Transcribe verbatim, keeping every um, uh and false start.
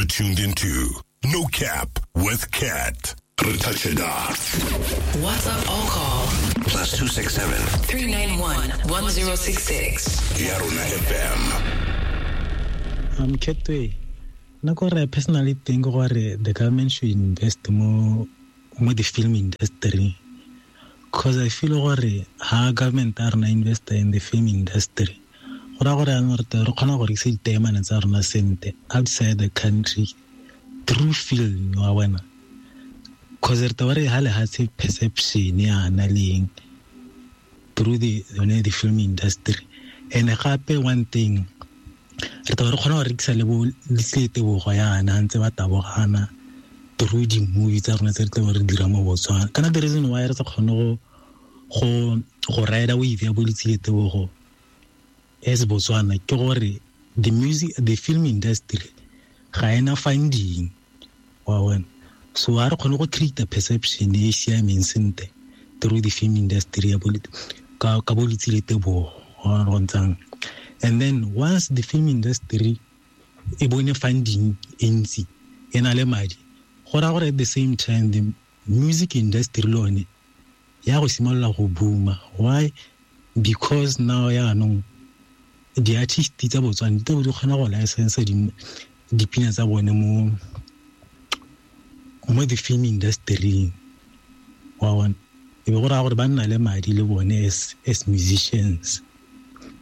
You're tuned into No Cap with Cat. WhatsApp all call plus two six seven three nine one one zero six six. Yarona F M. I'm Ketwe. Na gore personally think gore the government should invest more more the film industry, because I feel gore ha government are na invest in the film industry. Gora gore ana re re khona gore se ditema tsa rona sente outside the country through film wa wena, because re taware ha le ha se perception ya na leng through the you know, the film industry. And gape one thing re taware khona gore rekisa le bo lisete bo go yana ntse ba tabogana through the movie tsa rona tse re tla re dira mo Botswana. Kana the reason why re tsa khona go go go ride wave ya bo lisete bo go as Botswana ke gore the music the film industry ga ena funding wa wena, so a re khone go create a perception e siameng sente through the film industry ya bolit ka ka bolitsilete bo wa rontang. And then once the film industry e bone funding ntsi ena le madi gora gore at the same time the music industry lone ya go simolola go booma. Why? Because now ya no the artist tsa Botswana di tlo khona go license di dipina tsa bone mo mo the film industry wa one e be go ra gore ba nna le madi le bone as as musicians.